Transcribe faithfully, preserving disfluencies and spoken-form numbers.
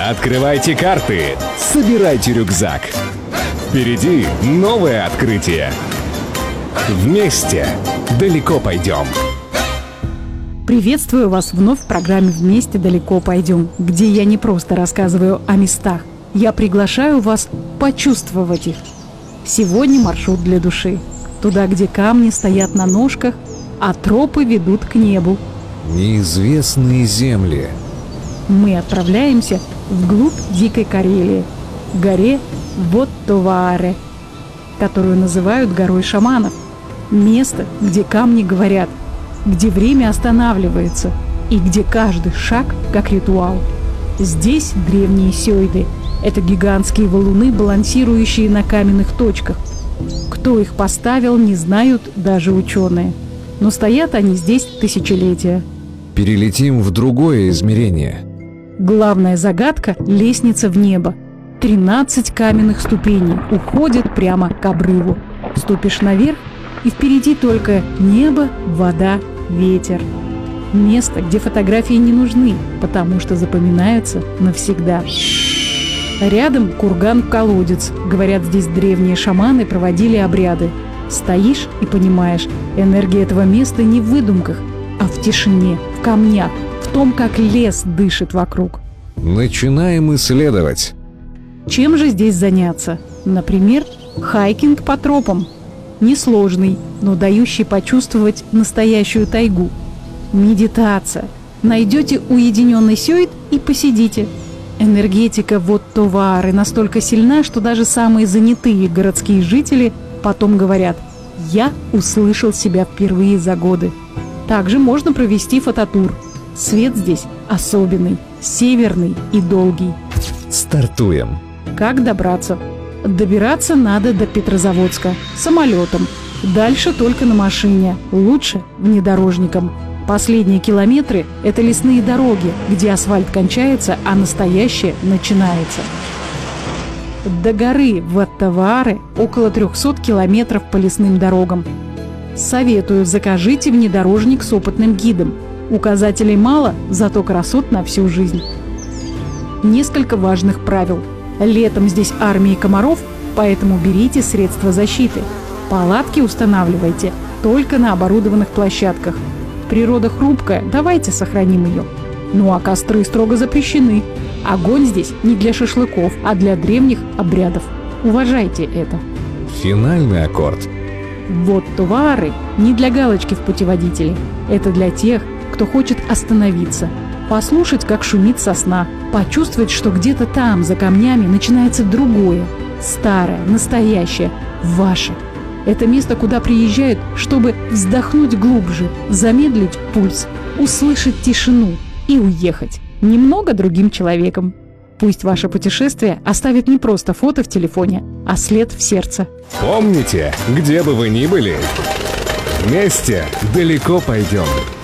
Открывайте карты, собирайте рюкзак. Впереди новое открытие. Вместе далеко пойдем. Приветствую вас вновь в программе «Вместе далеко пойдем», где я не просто рассказываю о местах, я приглашаю вас почувствовать их. Сегодня маршрут для души. Туда, где камни стоят на ножках, а тропы ведут к небу. Неизвестные земли. Мы отправляемся вглубь дикой Карелии, к горе Вотто-Вааре, которую называют горой шаманов. Место, где камни говорят, где время останавливается и где каждый шаг как ритуал. Здесь древние сёйды. Это гигантские валуны, балансирующие на каменных точках. Кто их поставил, не знают даже ученые. Но стоят они здесь тысячелетия. Перелетим в другое измерение. Главная загадка – лестница в небо. тринадцать каменных ступеней уходят прямо к обрыву. Ступишь наверх, и впереди только небо, вода, ветер. Место, где фотографии не нужны, потому что запоминаются навсегда. Рядом курган-колодец. Говорят, здесь древние шаманы проводили обряды. Стоишь и понимаешь, энергия этого места не в выдумках, а в тишине, в камнях, в том, как лес дышит вокруг. Начинаем исследовать. Чем же здесь заняться? Например, хайкинг по тропам. Несложный, но дающий почувствовать настоящую тайгу. Медитация. Найдете уединенный сёйд и посидите. Энергетика Вотто-Ваары настолько сильна, что даже самые занятые городские жители потом говорят: «Я услышал себя впервые за годы». Также можно провести фототур. Свет здесь особенный, северный и долгий. Стартуем. Как добраться? Добираться надо до Петрозаводска самолетом. Дальше только на машине, лучше внедорожником. Последние километры – это лесные дороги, где асфальт кончается, а настоящее начинается. До горы Вотто-Вааре около трехсот километров по лесным дорогам. Советую, закажите внедорожник с опытным гидом. Указателей мало, зато красот на всю жизнь. Несколько важных правил. Летом здесь армии комаров, поэтому берите средства защиты. Палатки устанавливайте только на оборудованных площадках. Природа хрупкая, давайте сохраним ее. Ну а костры строго запрещены. Огонь здесь не для шашлыков, а для древних обрядов. Уважайте это. Финальный аккорд. Вотто-Вааре не для галочки в путеводителе. Это для тех, кто хочет остановиться, послушать, как шумит сосна, почувствовать, что где-то там, за камнями, начинается другое, старое, настоящее, ваше. Это место, куда приезжают, чтобы вздохнуть глубже, замедлить пульс, услышать тишину и уехать немного другим человеком. Пусть ваше путешествие оставит не просто фото в телефоне, а след в сердце. Помните, где бы вы ни были, вместе далеко пойдем.